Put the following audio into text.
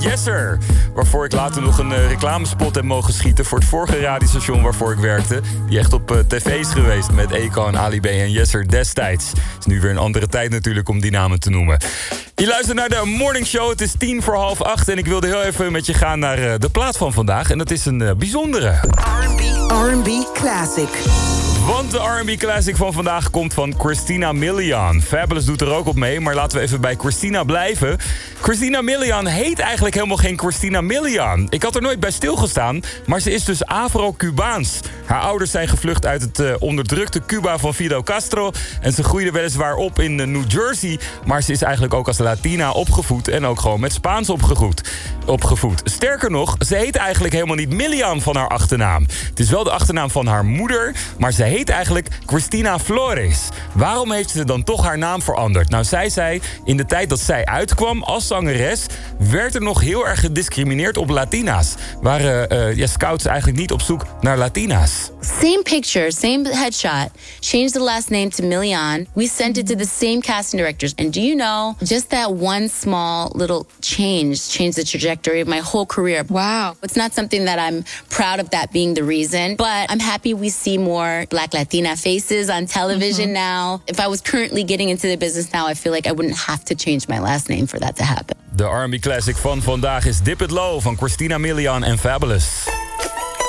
Yes sir, waarvoor ik later nog een reclamespot heb mogen schieten voor het vorige radiostation waarvoor ik werkte. Die echt op tv is geweest met Eko en Ali B en Yes sir destijds. Het is nu weer een andere tijd natuurlijk om die namen te noemen. Je luistert naar de Morning Show, het is 7:45 en ik wilde heel even met je gaan naar de plaat van vandaag. En dat is een bijzondere R&B Classic. Want de R&B Classic van vandaag komt van Christina Milian. Fabulous doet er ook op mee, maar laten we even bij Christina blijven. Christina Milian heet eigenlijk helemaal geen Christina Milian. Ik had er nooit bij stilgestaan, maar ze is dus Afro-Cubaans. Haar ouders zijn gevlucht uit het onderdrukte Cuba van Fidel Castro. En ze groeide weliswaar op in New Jersey. Maar ze is eigenlijk ook als Latina opgevoed en ook gewoon met Spaans opgevoed. Sterker nog, ze heet eigenlijk helemaal niet Milian van haar achternaam. Het is wel de achternaam van haar moeder, maar ze heet eigenlijk Cristina Flores. Waarom heeft ze dan toch haar naam veranderd? Nou, zij zei, in de tijd dat zij uitkwam als zangeres, werd er nog heel erg gediscrimineerd op Latina's. Waren scouts eigenlijk niet op zoek naar Latina's. Same picture, same headshot. Changed the last name to Milian. We sent it to the same casting directors. And do you know, just that one small little changed the trajectory of my whole career. Wow. It's not something that I'm proud of that being the reason, but I'm happy we see more Black Latina faces on television now. If I was currently getting into the business now, I feel like I wouldn't have to change my last name for that to happen. De R&B Classic van vandaag is Dip It Low van Christina Milian en Fabulous.